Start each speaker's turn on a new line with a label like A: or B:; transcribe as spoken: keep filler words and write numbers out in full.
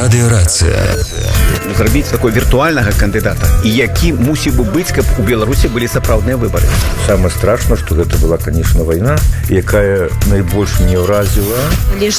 A: Радыёрацыя.
B: Зрабіць такой віртуальнага кандыдата, і які мусіў бы быць, каб у Беларусі былі сапраўдныя выбары.
C: Самае страшна, што гэта была, конечно, вайна, якая найбольш не ўразіла.